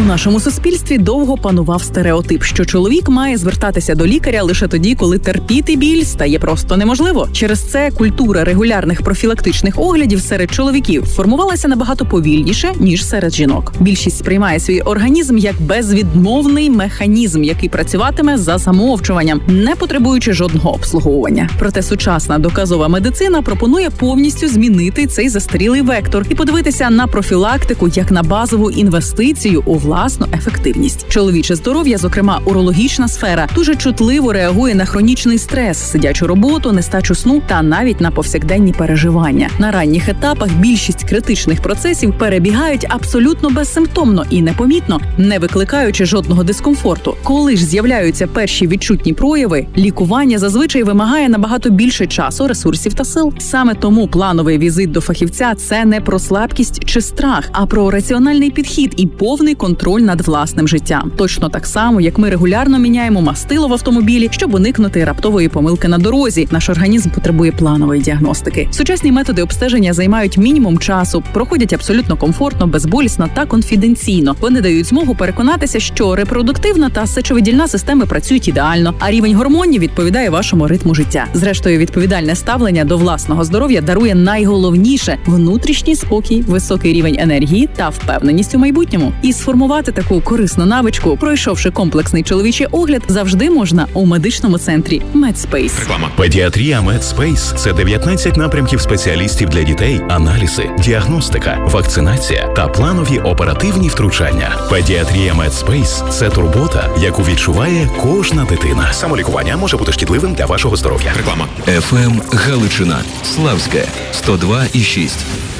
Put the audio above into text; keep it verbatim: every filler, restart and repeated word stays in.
У нашому суспільстві довго панував стереотип, що чоловік має звертатися до лікаря лише тоді, коли терпіти біль стає просто неможливо. Через це культура регулярних профілактичних оглядів серед чоловіків формувалася набагато повільніше, ніж серед жінок. Більшість сприймає свій організм як безвідмовний механізм, який працюватиме за замовчуванням, не потребуючи жодного обслуговування. Проте сучасна доказова медицина пропонує повністю змінити цей застарілий вектор і подивитися на профілактику як на базову інвестицію у власну ефективність. Чоловіче здоров'я, зокрема урологічна сфера, дуже чутливо реагує на хронічний стрес, сидячу роботу, нестачу сну та навіть на повсякденні переживання. На ранніх етапах більшість критичних процесів перебігають абсолютно безсимптомно і непомітно, не викликаючи жодного дискомфорту. Коли ж з'являються перші відчутні прояви, лікування зазвичай вимагає набагато більше часу, ресурсів та сил. Саме тому плановий візит до фахівця – це не про слабкість чи страх, а про раціональний підхід і повний контроль над власним життям. Точно так само, як ми регулярно міняємо мастило в автомобілі, щоб уникнути раптової помилки на дорозі. Наш організм потребує планової діагностики. Сучасні методи обстеження займають мінімум часу, проходять абсолютно комфортно, безболісно та конфіденційно. Вони дають змогу переконатися, що репродуктивна та сечовидільна системи працюють ідеально, а рівень гормонів відповідає вашому ритму життя. Зрештою, відповідальне ставлення до власного здоров'я дарує найголовніше – внутрішній спокій, високий рівень енергії та впевненість у майбутньому. І сформувати таку корисну навичку, пройшовши комплексний чоловічий огляд, завжди можна у медичному центрі Медспейс. Реклама. Педіатрія Медспейс – це дев'ятнадцять напрямків спеціалістів для дітей, аналізи, діагностика, вакцинація та планові оперативні втручання. Педіатрія Медспейс – це турбота, яку відчуває кожна дитина. Самолікування може бути шкідливим для вашого здоров'я. Реклама. еф ем Галичина. Славське. сто два і шість.